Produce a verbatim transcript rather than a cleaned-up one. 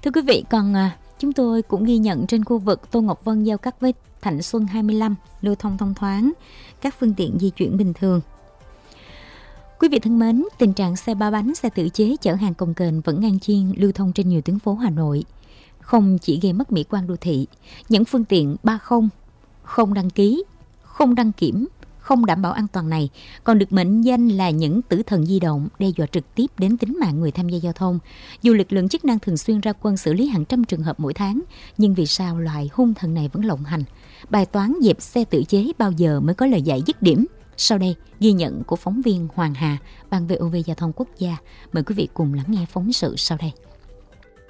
Thưa quý vị, còn à, chúng tôi cũng ghi nhận trên khu vực Tô Ngọc Vân giao cắt với Thạnh Xuân hai mươi lăm, lưu thông thông thoáng, các phương tiện di chuyển bình thường. Quý vị thân mến, tình trạng xe ba bánh, xe tự chế chở hàng cồng kềnh vẫn ngang nhiên lưu thông trên nhiều tuyến phố Hà Nội. Không chỉ gây mất mỹ quan đô thị, những phương tiện ba không, không đăng ký, không đăng kiểm, không đảm bảo an toàn này còn được mệnh danh là những tử thần di động, đe dọa trực tiếp đến tính mạng người tham gia giao thông. Dù lực lượng chức năng thường xuyên ra quân xử lý hàng trăm trường hợp mỗi tháng, nhưng vì sao loại hung thần này vẫn lộng hành? Bài toán dẹp xe tự chế bao giờ mới có lời giải dứt điểm? Sau đây, ghi nhận của phóng viên Hoàng Hà, Ban vê o vê Giao thông Quốc gia. Mời quý vị cùng lắng nghe phóng sự sau đây.